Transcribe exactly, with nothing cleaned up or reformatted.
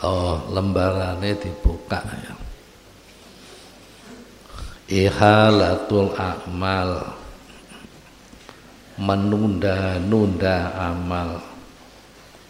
Oh, lembarannya dibuka ya. Ihalatul a'mal, menunda-nunda amal.